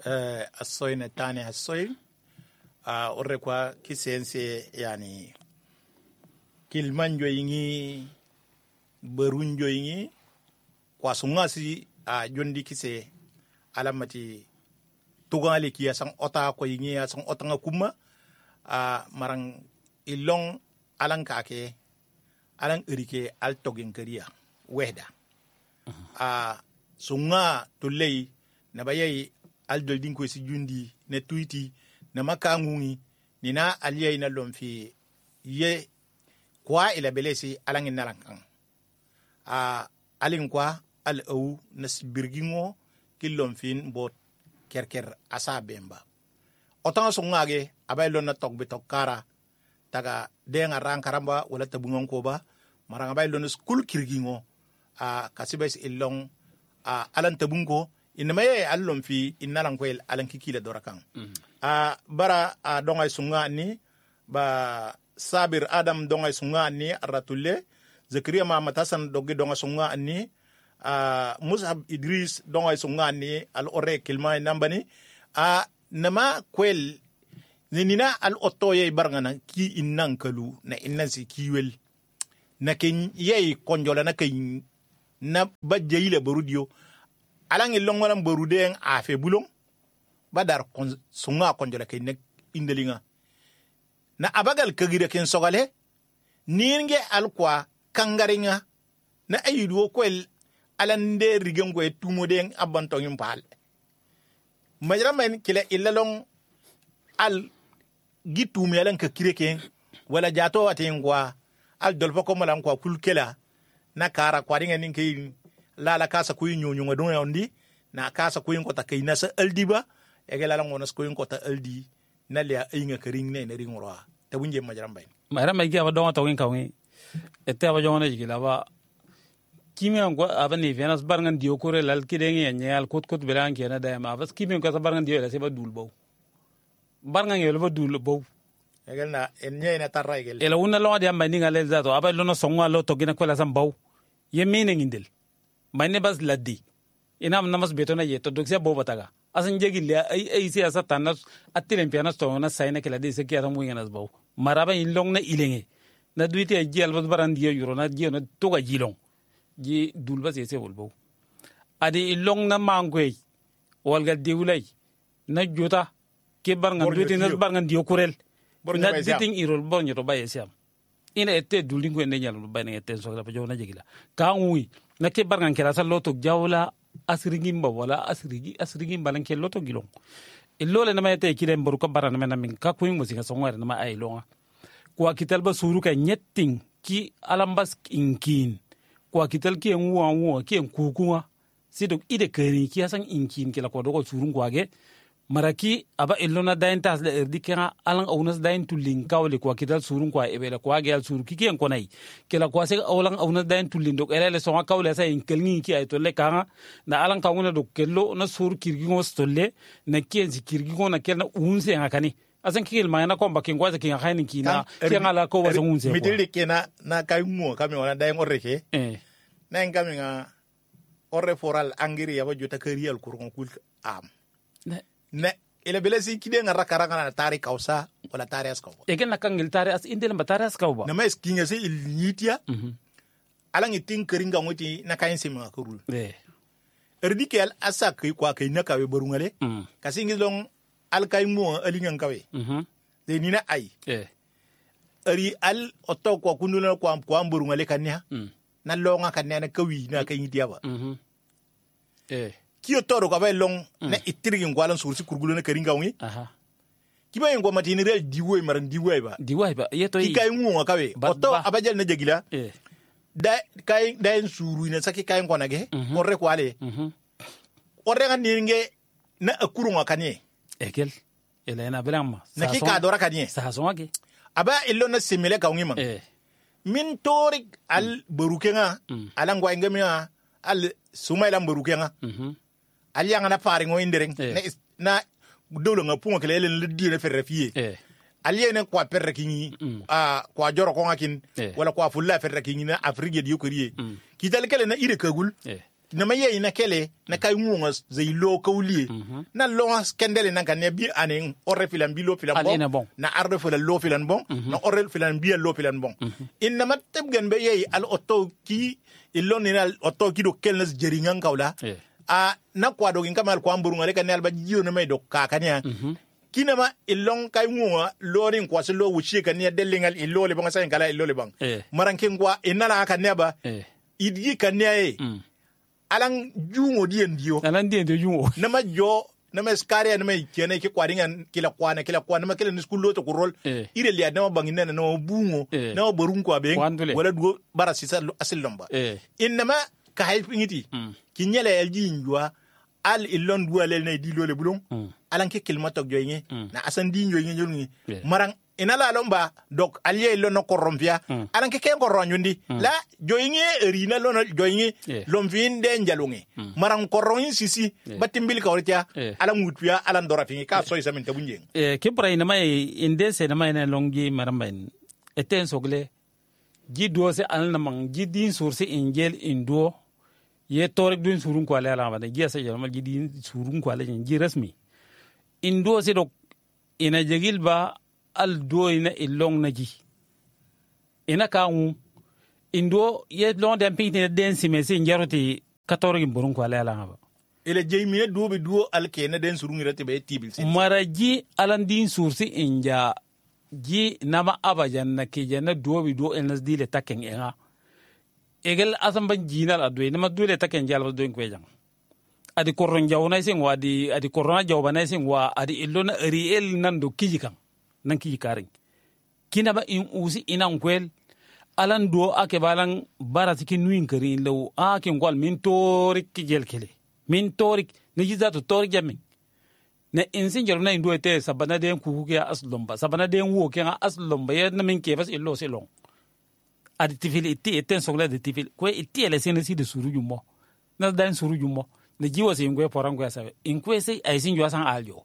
الصين الثاني الصين أوريكوا كيسينسي يعني كلمان جويني برون جويني kwasungasi jondi kise alamati tugali kia sang ota ko yingi sang otanga kuma marang ilong alang kake alang erike al togin kariya wehda sunga tulei na bayai al doldin ko si jundi ne tuiti na makangungi nina aliyai na lomfi ye kwa ila belesi alang inalang alin kwa al-awu nas birgingo kilom fin bot kerker asa bemba otan sungage abay lon na togbe tokkara taga denga ran karamba wala tabungon ko ba marang abay lon skul kirgingo kasibes illong alan tabungo inmaye allom fi inalan ko alan kikila dorakan bara dongay sunga ni ba sabir adam dongay sunga ni ratulle zakariya ma matasan dogge dongay sunga ni Musab Idris donga sungani al ore kilma nambani nama kwel nina al otoye barngana ki innan kalu na innan si kiwel na ken yey konjola na ken na bajeyile barudio alangi longolam baruden a fe bulong badar sunga konjola ken nek indelinga na abagal kagira ken sogale ninge al kwa kangaringa na ayido kwel alande rigengo e tumodeng abantong impal majramen kila illalong al gitu melan ka kireke wala jato atengwa al dolfo ko malan ko kulkela na kara kwaringa ninke lala kasa kuyi nyonyo ngodon yondi na kasa kuyi ko ta kayna sa aldiba egela lang wonas kuyi ko ta aldi na le ayinga karing ne ne ringro ta bunje majramben majramay gi abadon to win kawni ete abajona jigila ba kimiyan ko abani venas barngan dio kore lal kidengi nyal kot belan kena da ma bas kimiyan ko barngan dio la seba dulbo barngan yelo ba dulbo egelna enye na tarra egel ela wonna lo dia mani ngale zato aba lo no songa lo to gina ko la sam baw yemine ngindel mane bas laddi inam namas betona yeto dokse bo bataga asan jegille ay si asa tanas atilen pianas to na sayna kala de se kiata mu ngenas baw maraba in long na ilenge na duite jel bas baran dio yuro na dio na to ga jilong ji dulba se wolbo adi long na mangwe walga diwlay na jota ke barngan duti na barngan dio kurel na diting irol bonyo to baye siam ina ette dulingo ne nyal bayne ette so la jona jegila ka ngui na ke barngan kera sa loto jawla asrigi mba wala asrigi balan ke loto gilong illole na mayete kile mboru ko barana men min ka kuy musinga so ngare na ma ay longa ko kitalba suru ka nyetting ki alambas inkin kwa kital ki nguwa ki kukunga sidok ide kani ki asan inkin kila ko dogo surun kwage maraki aba illona dain tas le dikena alang aunas dain tulin kawle kwa kital surun kwa ebele kwage al suru ki en konai kila kwa se awlang aunas dain tulin dok elele so kawle sa inkelngi ki ay tolle kanga na alang kawuna dok kello na sur kirgingo stolle na kienzi kirgingo na kelna unse ngakani asan kigel mayana ko bakin gwaza kin hainin kina ala ko wazo unse midiri kena na kay mo kami wala dayen orreke na ngami nga orre foral angiri ya bajuta keriyal kurong kul am ne ele belesi kide nga rakaranga na tari kausa wala tari askaw egen na kangil tari as indel ba tari askaw ba na mes kinga se il nyitia alang itin keringa ngoti na kayin sima kurul erdikel asak kwa kay na kawe barungale kasingi long al kay mo alingan kawe de nina ay ari al otto ko kunula ko am barungale kanya na longa kanya na kawi na kay diaba kiyo toro ko bay long na itirgi ngwalan sursi kurgulo na keringa ngi kiba ngo matini rel diwoy maran diwoy ba yeto yi kay mo kawe otto abajal na jegila da kay en suru ina saki kay ngona ge orre ko ale orre kan ninge na akuru ngakanye ekel elena belamma na ki ka dora kanye sa songe aba illo na simile ka ngi man min torik al barukenga ala ngwa ngamia al sumayla barukenga al yanga na pare ngo indereng na dolo nga punga kele le di na ferrefie al yene kwa perre kingi kwa joro ko ngakin wala kwa fulla ferre kingi na afrique di yokoriye ki dal kele na ire kagul na maye ina kele na kai ngungas zai lo kaulie na longas kendele na kan bi anen orre filan bi lo filan bon na arre filan lo filan bon na orre filan bi lo filan bon inna matab gan be ye al auto ki illon ni al auto ki do kelnas jeringan kawla a na kwa do kamal kwa mburunga le kan al ba jiyo na may do kakanya kinama illon kai ngunga lorin kwa se lo wuchi kan ya delingal illole bon sa ngala illole bang marankin kwa inala kan ne ba idgi kan ne alang jungo dien dio jungo nama jo nama skare nama kene ki kwaringa kila kwana nama kila ni skullo to kurol ire liya nama bangina na bungo na borun kwa beng wala dugo bara sisa asil lomba inama ka haypingiti ki nyele elji njwa al illon duale na dilo le bulong alang ki kilmatok joynge na asan di joynge jolngi marang inala lomba dok alye lo no korompia alan ke ken koronyundi la joyinge rina lo no joyinge lomvin de njalungi marang koronyi sisi batimbil ka ortia alan mutpia alan dorafingi ka so isamin tabunjeng ke braina mai inde se na mai na longi maramben eten sogle ji do se alna mang ji din surse ingel indo ye torek dun surun ko ala ba ji sa jamal ji din surun ko ala ji rasmi indo se dok ina jegil ba al do ina ilong naji ina kawu indo ye long den pinti den simesi njaroti 14 burun ko ala ba ele jeymine duobe duo al kene den surungi rete be tibil maraji alandin sursi inja ji nama abajan na ke jana duobe duo enas dile taken ega egel asamban jinal adwe nama dule taken jal do kwejang adi koron jawna sin wadi adi korona jawbana sin wa adi illona riel nando kijikan nan ki karing kina ba in usi inan kwel alan do ake balan barati ki nuin kari law ake ngwal min torik ki jel kele min torik ne jiza to torik jamin ne insin jero na ndo te sabana den ku ke aslomba sabana den wo ke aslomba ye na min ke bas illo selon adi tifil itti eten sogla de tifil ko itti ele sen si de suru jumo na dan suru jumo ne jiwa se ngwe porango ya sabe in kwese ay sin jo san aljo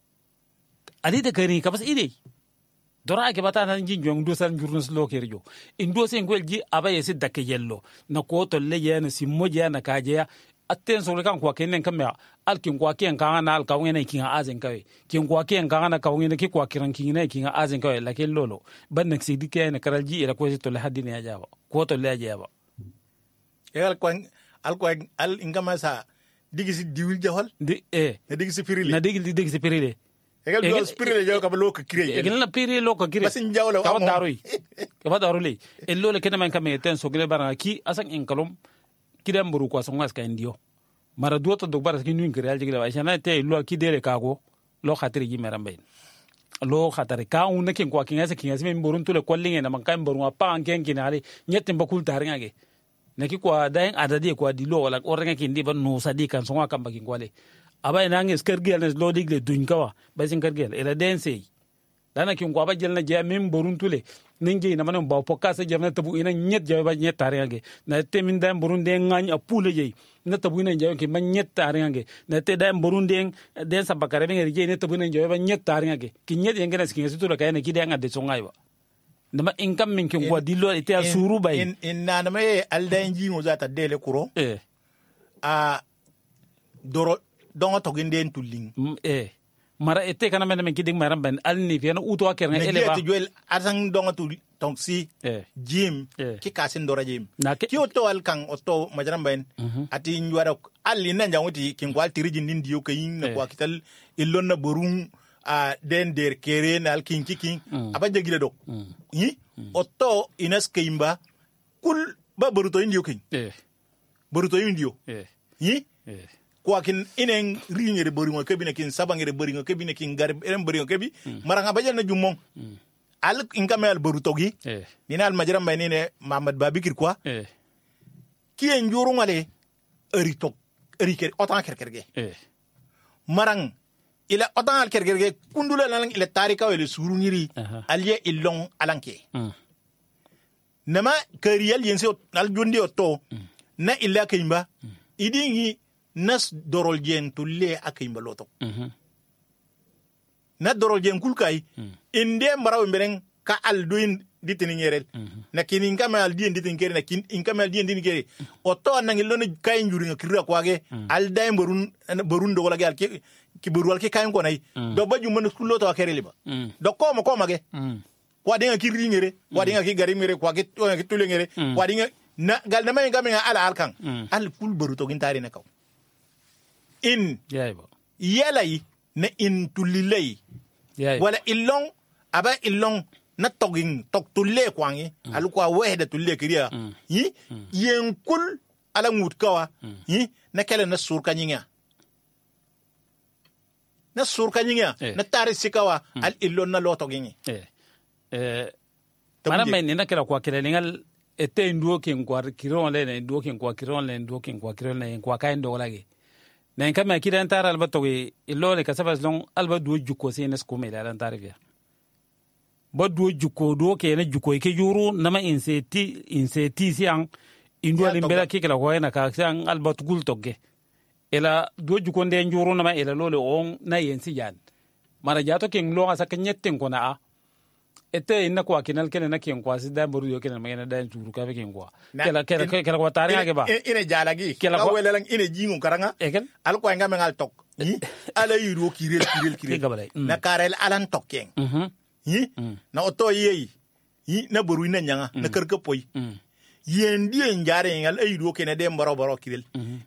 adi de kari kabas ide dora ke bata nan jin jong do san jurnus lo kerjo indo sen gwel ji abaye se dakke yello na ko to le yana si moja na kaje atten so kan ko kenen kamya alkin ko ken kan na al kawene kin azen kawe kin ko ken kan na kawene ki ko kiran kin ne kin azen kawe la ken lolo ban nak sidi ken karalji ila ko to le hadine ya jaba ko to le jaba al ingama sa digisi diwil jahol digisi pirile na digisi pirile egal do spirile jaw ka lo ka kire egal na piri lo ka kire basin jawlo ka darui ka daruli ello le kenama kan me ten so gele baranga ki asan en kalom kidam buru ko songas ka ndio mara duoto do baras ki nuin kire alji gele ba shana te lo ki dele kago lo khatiri gi merambe lo khatari ka un ken ko kin asa kin asa men burun tule kollinge na man kan burun pa an ken kin ali nyetin bakul taringa ge neki ko daen adadi ko di lo wala oranga kin di ban no sadi kan songa kan bakin kwale aba ina ngi skergel ne lo digle duñ kawa ba sin kergel ila dense dana kin ko ba jel na je min burun tule ningi na manon ba pokka sa je na tabu ina nyet je ba nyet taringa na te min dan burun de ngani apule je na tabu ina je ki man nyet taringa na te dan burun de den sa bakare ngi je ne tabu ina je ba nyet taringa ki nyet yenge na skin situ la kayene ki de ngade songa ba nama income min kin ko dillo ite suru bay in na me aldan jingo zata dele kuro a doro dongo to ginden tulling mara ete kana men kidig maram ben alni fi na uto akerne eleba ne joel asang dongo tul tonksi jim ki kasin dora jim ki oto al kan oto majaram ben ati njwara alli na njawti kin kwal tirijin din diyo kayin na kwa kital illon na borun a den der kere na alkin kikin abanja gile dok yi oto inas kaimba kul ba boruto indio kin boruto indio yi kwa kin inen ringere boringo kebi na kin sabangere boringo kebi na kin garib eren boringo kebi maranga bajan na jumong al inkamel boruto gi nina al majaram bay ne Mamad Babikir kwa ki en juru ngale eritok eriker otan kerkerge marang ila otan al kerkerge kundula lan ila tarika wele surungiri alye illong alanke nama kariyal yense al jondi otto na illa kayimba idingi nas dorol jen tulle akayimba loto na dorol jen kulkay inde mbaraw mberen ka al duin ditin ngerel na kin ingame al dien ditin kere na kin ingame al dien ditin kere o to na ngilo ne kay njuri nga kira kwage al day borun do wala gal ki borwal ki kay ko nay do baju man kullo to kere liba do ko mage kwa dinga ki ringere kwa dinga ki garimere kwa ki tulengere kwa dinga na gal na may ngame ala alkan al kul boru to gintari na kaw in yelay na in tulilay wala illong aba illong na togin tok tulle kwangi alu kwa wehda tulle kiriya yi yenkul ala ngut kawa yi na kele na surka nyinya na tari sikawa al illon na loto gingi mana mai ni na kira kwa kele lingal ete nduo kin kwa kiron le nduo kin kwa kiron le nduo kin kwa kiron le kwa kain do lage na kama kida ntara alba togi illo le kasabas long alba duo juko se nes ko me la ntara via ba duo juko duo ke na juko ke juru nama inseti siang indua limbela ke kala ko na ka siang alba tugul togge ela duo juko nde juru nama ela lole on na yensi jan mara jato ke nglo asa ke nyetten ko na a ete inna ko akinal kene na ken kwa sida boru yo kene magena da juru ka ken kwa kala ko tari ngake ba ine jalagi kala wele lang ine jingu karanga al ko ngame ngal tok ala yiro kirel na karel alan tokken na oto yi na boru na nyanga na kerke poy yen die njare ngal ay do kene de boro kirel